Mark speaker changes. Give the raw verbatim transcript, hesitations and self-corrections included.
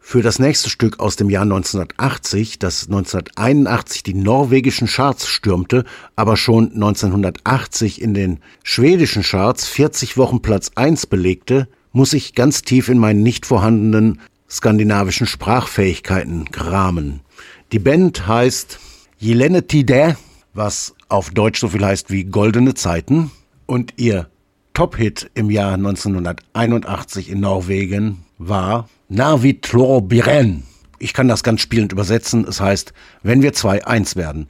Speaker 1: Für das nächste Stück aus dem Jahr neunzehnhundertachtzig, das neunzehnhunderteinundachtzig die norwegischen Charts stürmte, aber schon neunzehnhundertachtzig in den schwedischen Charts vierzig Wochen Platz eins belegte, muss ich ganz tief in meinen nicht vorhandenen skandinavischen Sprachfähigkeiten kramen. Die Band heißt Gylne Tider, was auf Deutsch so viel heißt wie Goldene Zeiten, und ihr Top-Hit im Jahr neunzehnhunderteinundachtzig in Norwegen war Narvi Tlor Biren. Ich kann das ganz spielend übersetzen. Es heißt, wenn wir zwei eins werden.